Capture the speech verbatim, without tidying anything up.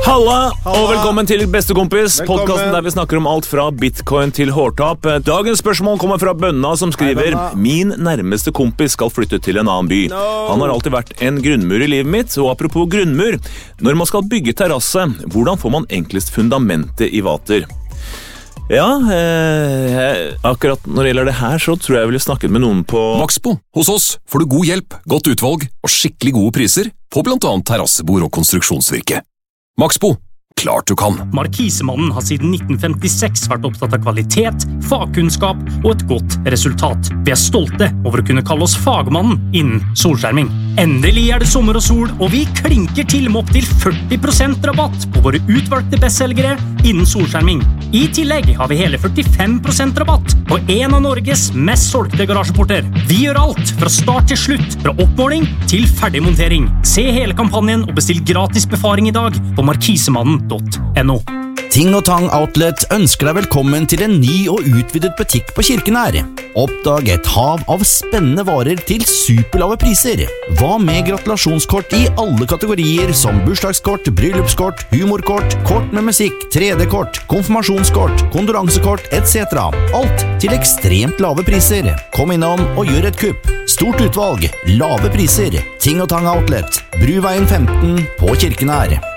Halla, og velkommen til Bestekompis, podcasten der vi snakker om alt fra bitcoin til hårtap. Dagens spørsmål kommer fra Bønna som skriver: Min nærmeste kompis skal flytte til en annen by. Han har alltid vært en grunnmur i livet mitt, og apropos grunnmur, når man skal bygge terrasse, hvordan får man enklest fundamentet i vater? Ja, eh, akkurat når det gjelder det her, så tror jeg jeg ville snakket med noen på Maxbo. Hos oss får du god hjelp, godt utvalg og skikkelig gode priser på blant annet terrassebord og konstruksjonsvirke. Maxbo, klart du kan. Markisemannen har siden nitten femtiseks vært opptatt av kvalitet, fagkunnskap og et godt resultat. Vi er stolte over å kunne kalle oss fagmannen innen solskjerming. Endelig er det sommer og sol, og vi klinker til med opp til førti prosent rabatt på våre utvalgte bestselgere innen solskjerming. I tillegg har vi hele førtifem prosent rabatt på en av Norges mest solgte garasjeporter. Vi gjør alt fra start til slutt, fra oppmåling til ferdigmontering. Se hele kampanjen og bestill gratis befaring i dag på markisemannen punktum no. Ting og Tang Outlet ønsker deg velkommen til en ny og utvidet butikk på Kirkenær. Oppdag et hav av spennende varer til superlave priser. Hva med gratulasjonskort i alle kategorier som bursdagskort, bryllupskort, humorkort, kort med musikk, tre D-kort, konfirmasjonskort, kondoransekort et cetera. Alt til ekstremt lave priser. Kom innom og gjør et kupp. Stort utvalg, lave priser. Ting og Tang Outlet, Bruveien femten på Kirkenær.